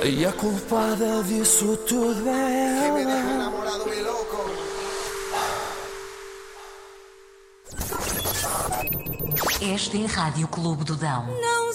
E a culpada disso tudo é ela. Este é Rádio Clube do Dão.